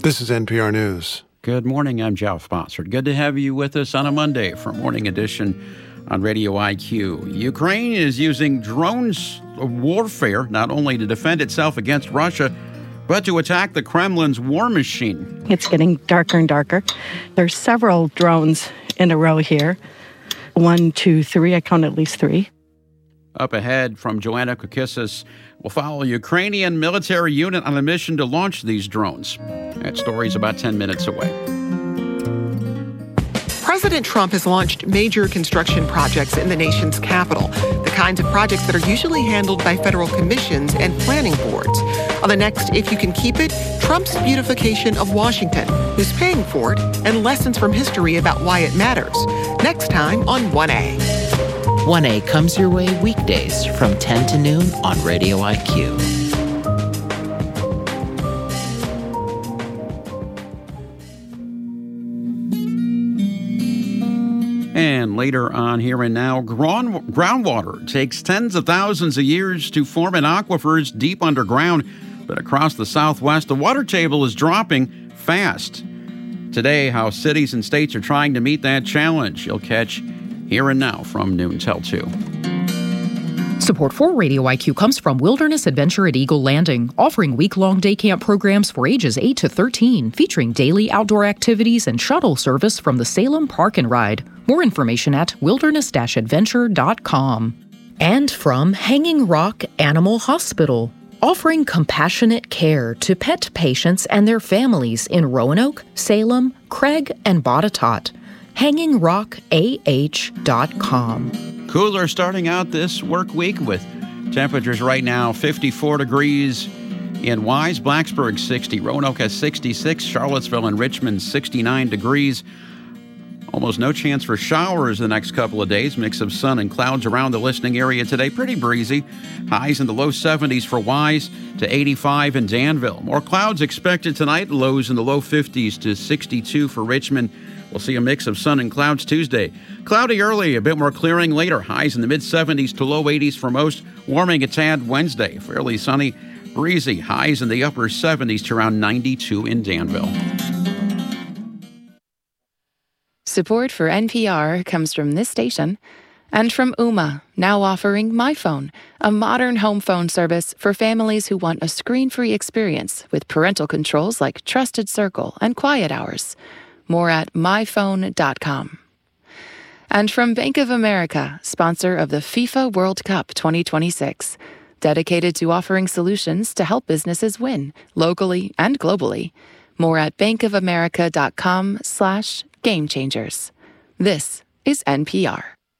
This is NPR News. Good morning, I'm Jeff Bossert. Good to have you with us on a Monday for Morning Edition on Radio IQ. Ukraine is using drones warfare not only to defend itself against Russia, but to attack the Kremlin's war machine. It's getting darker and darker. There's several drones in a row here. 1, 2, 3. I count at least 3. Up ahead from Joanna Kokissis, we'll follow a Ukrainian military unit on a mission to launch these drones. That story's about 10 minutes away. President Trump has launched major construction projects in the nation's capital, the kinds of projects that are usually handled by federal commissions and planning boards. On the next If You Can Keep It, Trump's beautification of Washington, who's paying for it, and lessons from history about why it matters. Next time on 1A. 1A comes your way weekdays from 10 to noon on Radio IQ. And later on Here and Now, groundwater takes tens of thousands of years to form in aquifers deep underground, but across the Southwest, the water table is dropping fast. Today, how cities and states are trying to meet that challenge. You'll catch Here and Now from noon till 2. Support for Radio IQ comes from Wilderness Adventure at Eagle Landing, offering week-long day camp programs for ages 8 to 13, featuring daily outdoor activities and shuttle service from the Salem Park and Ride. More information at wilderness-adventure.com. And from Hanging Rock Animal Hospital, offering compassionate care to pet patients and their families in Roanoke, Salem, Craig, and Botetourt. HangingRockAH.com. Cooler starting out this work week with temperatures right now 54 degrees in Wise, Blacksburg 60, Roanoke has 66, Charlottesville and Richmond 69 degrees. Almost no chance for showers the next couple of days. Mix of sun and clouds around the listening area today. Pretty breezy. Highs in the low 70s for Wise to 85 in Danville. More clouds expected tonight. Lows in the low 50s to 62 for Richmond. We'll see a mix of sun and clouds Tuesday. Cloudy early, a bit more clearing later. Highs in the mid-70s to low 80s for most. Warming a tad Wednesday. Fairly sunny, breezy. Highs in the upper 70s to around 92 in Danville. Support for NPR comes from this station and from Ooma, now offering MyPhone, a modern home phone service for families who want a screen-free experience with parental controls like Trusted Circle and Quiet Hours. More at myphone.com. And from Bank of America, sponsor of the FIFA World Cup 2026, dedicated to offering solutions to help businesses win, locally and globally. More at bankofamerica.com/game changers. This is NPR.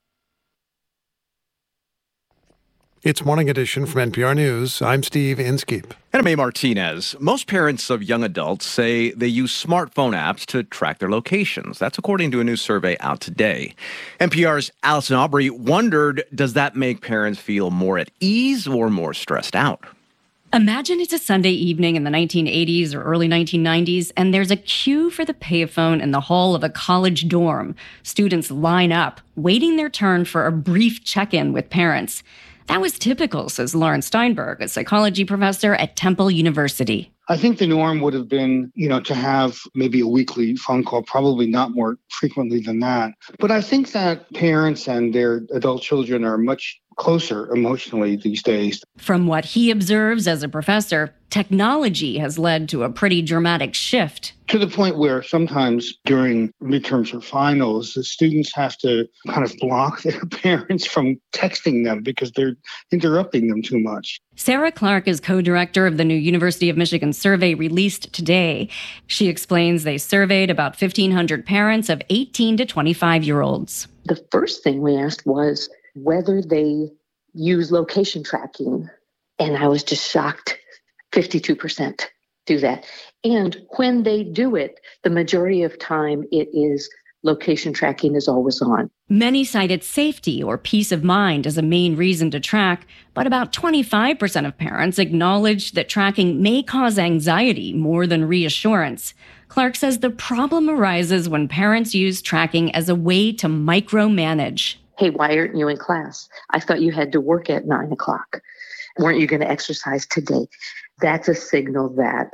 It's Morning Edition from NPR News. I'm Steve Inskeep. And I'm Mae Martinez. Most parents of young adults say they use smartphone apps to track their locations. That's according to a new survey out today. NPR's Allison Aubrey wondered, does that make parents feel more at ease or more stressed out? Imagine it's a Sunday evening in the 1980s or early 1990s, and there's a queue for the payphone in the hall of a college dorm. Students line up, waiting their turn for a brief check-in with parents. That was typical, says Lauren Steinberg, a psychology professor at Temple University. I think the norm would have been, to have maybe a weekly phone call, probably not more frequently than that. But I think that parents and their adult children are much closer emotionally these days. From what he observes as a professor, technology has led to a pretty dramatic shift. To the point where sometimes during midterms or finals, the students have to kind of block their parents from texting them because they're interrupting them too much. Sarah Clark is co-director of the new University of Michigan survey released today. She explains they surveyed about 1,500 parents of 18 to 25-year-olds. The first thing we asked was whether they use location tracking. And I was just shocked. 52% do that. And when they do it, the majority of time it is location tracking is always on. Many cited safety or peace of mind as a main reason to track, but about 25% of parents acknowledged that tracking may cause anxiety more than reassurance. Clark says the problem arises when parents use tracking as a way to micromanage. Hey, why aren't you in class? I thought you had to work at 9 o'clock. Weren't you going to exercise today? That's a signal that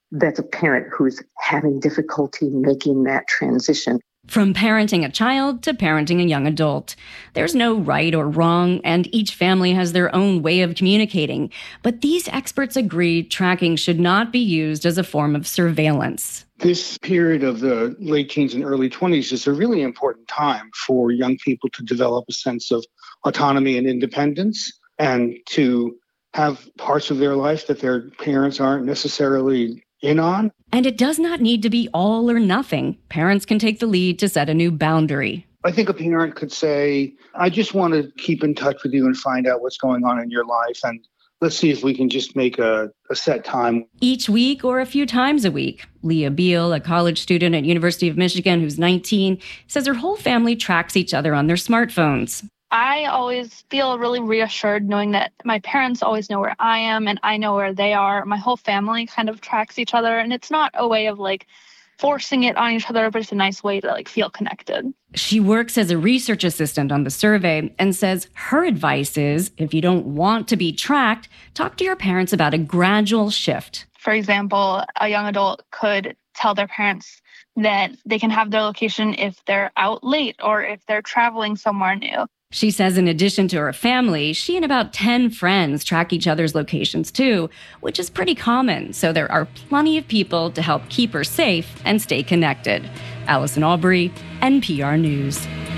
that's a parent who's having difficulty making that transition. From parenting a child to parenting a young adult, there's no right or wrong, and each family has their own way of communicating. But these experts agree tracking should not be used as a form of surveillance. This period of the late teens and early 20s is a really important time for young people to develop a sense of autonomy and independence, and to have parts of their life that their parents aren't necessarily in on. And it does not need to be all or nothing. Parents can take the lead to set a new boundary. I think a parent could say, I just want to keep in touch with you and find out what's going on in your life. And let's see if we can just make a set time. Each week or a few times a week. Leah Beal, a college student at University of Michigan who's 19, says her whole family tracks each other on their smartphones. I always feel really reassured knowing that my parents always know where I am and I know where they are. My whole family kind of tracks each other, and it's not a way of forcing it on each other, but it's a nice way to feel connected. She works as a research assistant on the survey and says her advice is, if you don't want to be tracked, talk to your parents about a gradual shift. For example, a young adult could tell their parents that they can have their location if they're out late or if they're traveling somewhere new. She says in addition to her family, she and about 10 friends track each other's locations too, which is pretty common. So there are plenty of people to help keep her safe and stay connected. Allison Aubrey, NPR News.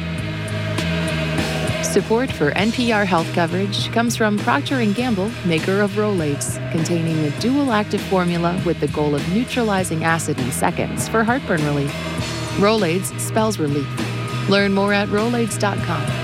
Support for NPR health coverage comes from Procter & Gamble, maker of Rolaids, containing a dual-active formula with the goal of neutralizing acid in seconds for heartburn relief. Rolaids spells relief. Learn more at Rolaids.com.